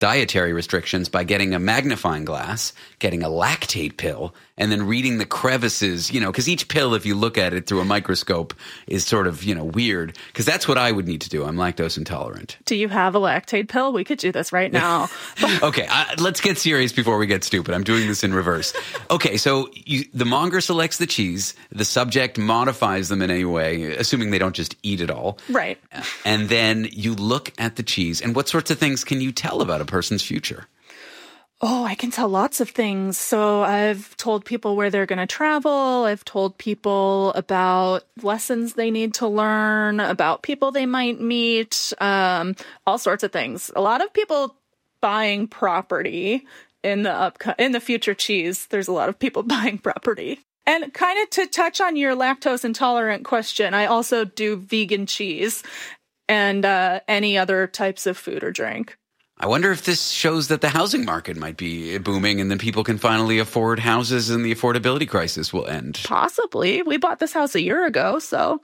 dietary restrictions by getting a magnifying glass, getting a lactate pill, and then reading the crevices, because each pill, if you look at it through a microscope, is sort of, weird. Because that's what I would need to do. I'm lactose intolerant. Do you have a lactate pill? We could do this right now. Okay, let's get serious before we get stupid. I'm doing this in reverse. Okay, so the monger selects the cheese. The subject modifies them in any way, assuming they don't just eat it all. Right. And then you look at the cheese. And what sorts of things can you tell about a person's future? Oh, I can tell lots of things. So I've told people where they're going to travel. I've told people about lessons they need to learn, about people they might meet, all sorts of things. A lot of people buying property in the future cheese. There's a lot of people buying property. And kind of to touch on your lactose intolerant question, I also do vegan cheese and any other types of food or drink. I wonder if this shows that the housing market might be booming and then people can finally afford houses and the affordability crisis will end. Possibly. We bought this house a year ago, so.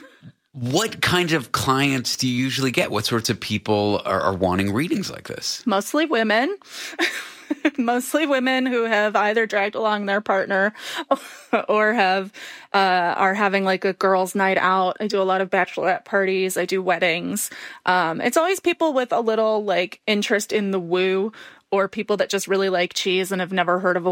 What kind of clients do you usually get? What sorts of people are wanting readings like this? Mostly women. Mostly women who have either dragged along their partner or are having like a girls' night out. I do a lot of bachelorette parties. I do weddings. It's always people with a little like interest in the woo, or people that just really like cheese and have never heard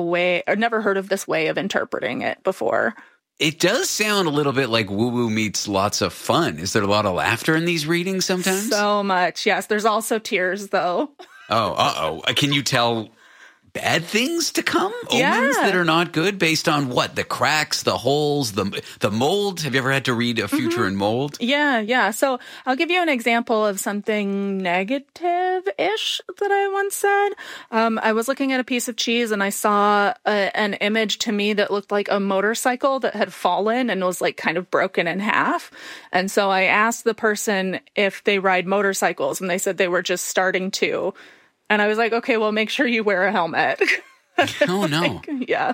of this way of interpreting it before. It does sound a little bit like woo-woo meets lots of fun. Is there a lot of laughter in these readings sometimes? So much, yes. There's also tears, though. Oh, uh-oh. Can you tell bad things to come? Yeah. Omens that are not good based on what? The cracks, the holes, the mold? Have you ever had to read a future in mold? Yeah. So I'll give you an example of something negative-ish that I once said. I was looking at a piece of cheese and I saw an image to me that looked like a motorcycle that had fallen and was like kind of broken in half. And so I asked the person if they ride motorcycles, and they said they were just starting to. And I was like, okay, well, make sure you wear a helmet. Oh, no. Yeah.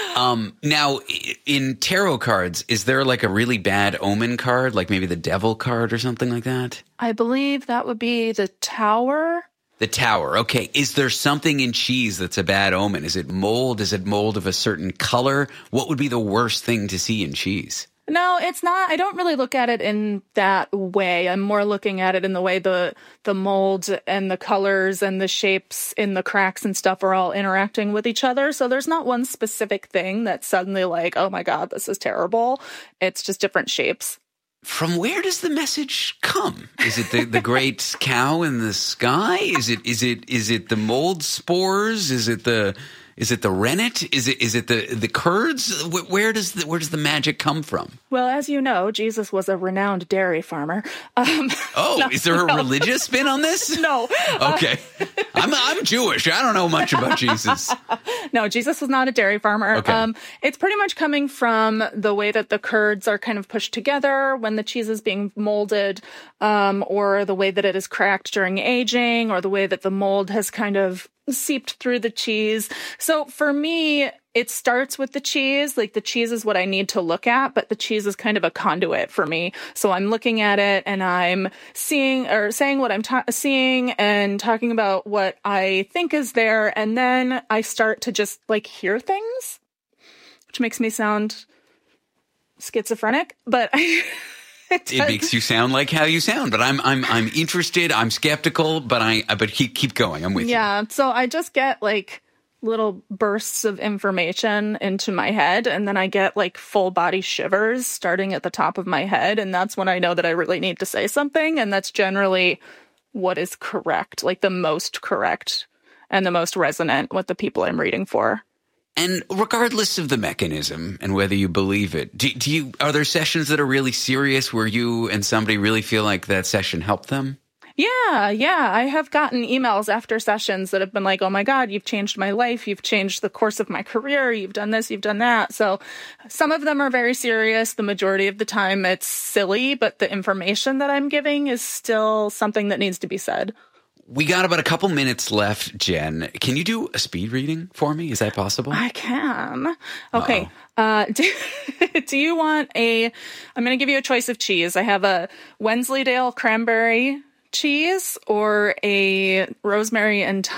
Now, in tarot cards, is there like a really bad omen card, like maybe the devil card or something like that? I believe that would be the Tower. The Tower. Okay. Is there something in cheese that's a bad omen? Is it mold? Is it mold of a certain color? What would be the worst thing to see in cheese? No, it's not. I don't really look at it in that way. I'm more looking at it in the way the mold and the colors and the shapes in the cracks and stuff are all interacting with each other. So there's not one specific thing that's suddenly like, oh my God, this is terrible. It's just different shapes. From where does the message come? Is it the great cow in the sky? Is it the mold spores? Is it the rennet? Is it the curds? Where does the magic come from? Well, as you know, Jesus was a renowned dairy farmer. Is there a religious spin on this? No. Okay. I'm Jewish. I don't know much about Jesus. No, Jesus was not a dairy farmer. Okay. It's pretty much coming from the way that the curds are kind of pushed together when the cheese is being molded, or the way that it is cracked during aging, or the way that the mold has kind of seeped through the cheese. So for me, it starts with the cheese. Like, the cheese is what I need to look at, but the cheese is kind of a conduit for me. So I'm looking at it and I'm seeing or saying what I'm seeing and talking about what I think is there. And then I start to just like hear things, which makes me sound schizophrenic, but it makes you sound like how you sound, but I'm interested. I'm skeptical, but keep going. I'm with you. Yeah. So I just get like little bursts of information into my head, and then I get like full body shivers starting at the top of my head, and that's when I know that I really need to say something, and that's generally what is correct, like the most correct and the most resonant with the people I'm reading for. And regardless of the mechanism and whether you believe it, are there sessions that are really serious where you and somebody really feel like that session helped them? Yeah. I have gotten emails after sessions that have been like, oh my God, you've changed my life. You've changed the course of my career. You've done this, you've done that. So some of them are very serious. The majority of the time it's silly, but the information that I'm giving is still something that needs to be said. We got about a couple minutes left, Jen. Can you do a speed reading for me? Is that possible? I can. Okay. Do you want I'm going to give you a choice of cheese. I have a Wensleydale cranberry cheese or a rosemary and